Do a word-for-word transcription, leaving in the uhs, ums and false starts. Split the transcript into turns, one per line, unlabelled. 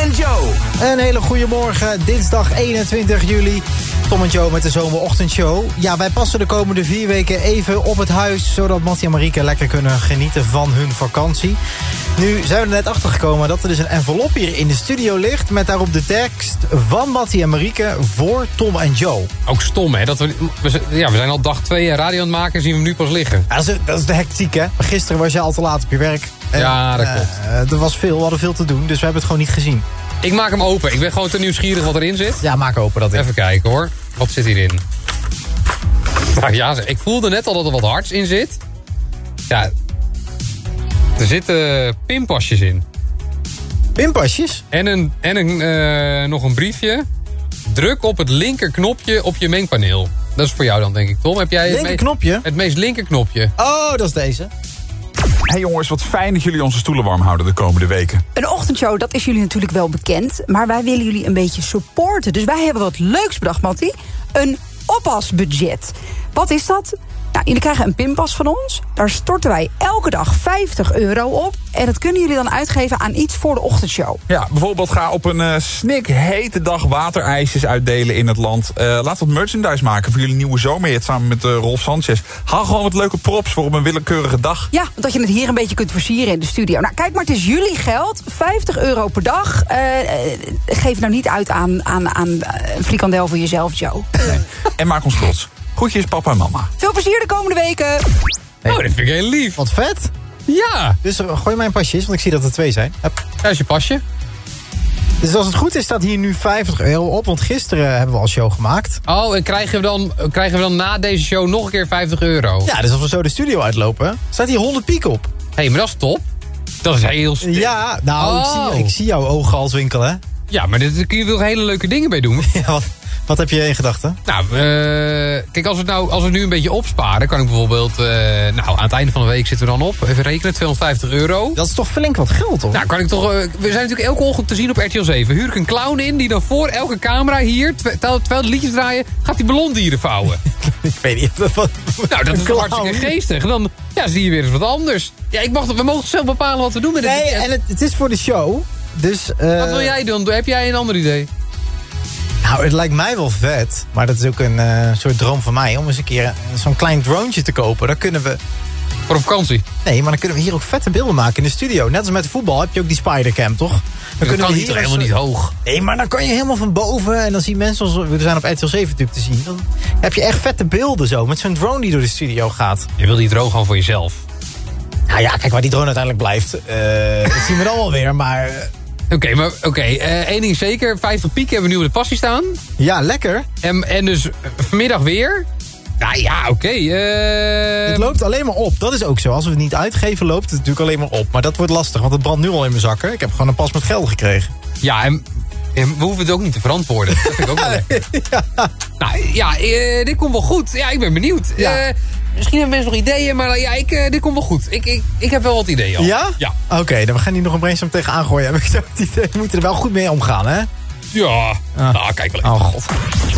en Joe.
Een hele goede morgen, dinsdag eenentwintig juli. Tom en Joe met de zomerochtendshow. Ja, wij passen de komende vier weken even op het huis, zodat Mattie en Marieke lekker kunnen genieten van hun vakantie. Nu zijn we er net achtergekomen dat er dus een envelop hier in de studio ligt met daarop de tekst van Mattie en Marieke voor Tom en Joe.
Ook stom, hè? Dat we, we, zijn- ja, we zijn al dag twee radio aan het maken en zien we hem nu pas liggen.
Ja, dat, is, dat is de hectiek, hè? Gisteren was je al te laat op je werk. En,
Ja, dat
eh,
klopt.
eh, er was veel, we hadden veel te doen, dus we hebben het gewoon niet gezien.
Ik maak hem open. Ik ben gewoon te nieuwsgierig wat erin zit.
Ja, maak open dat ding.
Even kijken, hoor. Wat zit hierin? Nou ja, zeg, ik voelde net al dat er wat hards in zit. Ja, er zitten pinpasjes in.
Pinpasjes?
En, een, en een, eh, nog een briefje. Druk op het linkerknopje op je mengpaneel. Dat is voor jou dan, denk ik, Tom. Heb jij het,
Linker
meest,
knopje?
het meest linkerknopje?
Oh, dat is deze.
Hey jongens, wat fijn dat jullie onze stoelen warm houden de komende weken.
Een ochtendshow, dat is jullie natuurlijk wel bekend. Maar wij willen jullie een beetje supporten. Dus wij hebben wat leuks bedacht, Mattie. Een oppasbudget. Wat is dat? Nou, jullie krijgen een pinpas van ons. Daar storten wij elke dag vijftig euro op. En dat kunnen jullie dan uitgeven aan iets voor de ochtendshow.
Ja, bijvoorbeeld ga op een uh, snikhete dag waterijsjes uitdelen in het land. Uh, laat wat merchandise maken voor jullie nieuwe zomerhit samen met uh, Rolf Sanchez. Haal gewoon wat leuke props voor op een willekeurige dag.
Ja, dat je het hier een beetje kunt versieren in de studio. Nou, kijk maar, het is jullie geld. vijftig euro per dag. Uh, uh, geef nou niet uit aan, aan, aan een frikandel voor jezelf, Joe.
Nee. En maak ons trots. Groetjes papa en mama.
Veel plezier de komende weken.
Oh, dat vind ik heel lief.
Wat vet.
Ja,
Dus uh, gooi mijn pasjes, want ik zie dat er twee zijn. Hup.
daar is je pasje.
Dus als het goed is, staat hier nu vijftig euro op. Want gisteren hebben we al show gemaakt.
Oh, en krijgen we, dan, krijgen we dan na deze show nog een keer vijftig euro?
Ja, dus als we zo de studio uitlopen, staat hier honderd piek op.
Hé, hey, maar dat is top. Dat is heel stil.
Ja, nou, ik,
Oh.
zie, ik zie jouw ogen als winkelen.
Ja, maar daar kun je wel hele leuke dingen mee doen.
Ja, wat, wat heb je in gedachten?
Nou, uh, kijk, als we, het nou, als we nu een beetje opsparen... kan ik bijvoorbeeld... Uh, nou, aan het einde van de week zitten we dan op. Even rekenen, tweehonderdvijftig euro.
Dat is toch flink wat geld, hoor?
Nou, kan ik toch... Uh, we zijn natuurlijk elke ochtend te zien op R T L zeven. Huur ik een clown in die dan voor elke camera hier... terwijl terwijl de liedjes draaien, gaat die ballondieren vouwen.
Ik weet niet. Wat,
Nou, dat is
een
toch
clown.
hartstikke geestig. En dan ja, zie je weer eens wat anders. Ja, ik mag, we mogen zelf bepalen wat we doen met het
Nee,
budget.
en het, het is voor de show. Dus, uh,
Wat wil jij doen? Heb jij een ander idee?
Nou, het lijkt mij wel vet. Maar dat is ook een uh, soort droom van mij. Om eens een keer uh, zo'n klein drone te kopen. Dan kunnen we...
Voor een vakantie?
Nee, maar dan kunnen we hier ook vette beelden maken in de studio. Net als met de voetbal heb je ook die spidercam, toch? Dan
Dat kan
we
niet
hier
helemaal
als-
niet hoog.
Nee, maar dan kan je helemaal van boven. En dan zien mensen, als we zijn op R T L zeven natuurlijk te zien. Dan heb je echt vette beelden zo. Met zo'n drone die door de studio gaat.
Je wil die droog gewoon voor jezelf.
Nou ja, kijk waar die drone uiteindelijk blijft. Uh, dat zien we dan wel weer, maar... uh,
Oké, okay, maar oké. Okay, uh, één ding is zeker. vijftig piek hebben we nu op de passie staan.
Ja, lekker.
En, en dus uh, vanmiddag weer. Nou ja, oké. Okay, uh...
Het loopt alleen maar op. Dat is ook zo. Als we het niet uitgeven, loopt het natuurlijk alleen maar op. Maar dat wordt lastig, want het brandt nu al in mijn zakken. Ik heb gewoon een pas met geld gekregen.
Ja, en, en we hoeven het ook niet te verantwoorden. Dat vind ik ook wel lekker.
Ja.
Nou ja, uh, dit komt wel goed. Ja, ik ben benieuwd.
Ja.
Uh, misschien hebben mensen nog ideeën, maar uh, ja, ik, uh, dit komt wel goed. Ik, ik, ik heb wel wat ideeën al.
Ja?
Ja.
Oké, okay, dan we gaan hier nog een brainstorm tegenaan gooien. Heb ik zo het idee. We moeten er wel goed mee omgaan, hè?
Ja.
Ah.
Nou, kijk wel even.
Oh god.